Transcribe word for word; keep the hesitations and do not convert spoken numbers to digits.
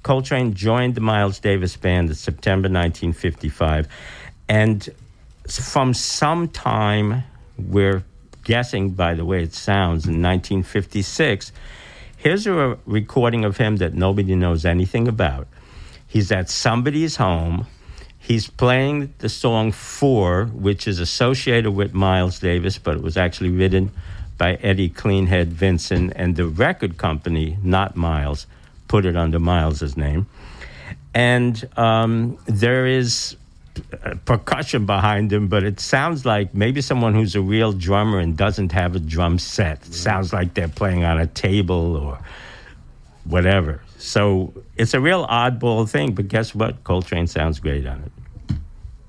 Coltrane joined the Miles Davis Band in September nineteen fifty-five. And from some time, we're guessing by the way it sounds, in nineteen fifty-six, here's a recording of him that nobody knows anything about. He's at somebody's home. He's playing the song Four, which is associated with Miles Davis, but it was actually written by Eddie Cleanhead Vinson, and the record company, not Miles, put it under Miles's name. And um, there is percussion behind him, but it sounds like maybe someone who's a real drummer and doesn't have a drum set. It sounds like they're playing on a table or whatever. So it's a real oddball thing, but guess what? Coltrane sounds great on it.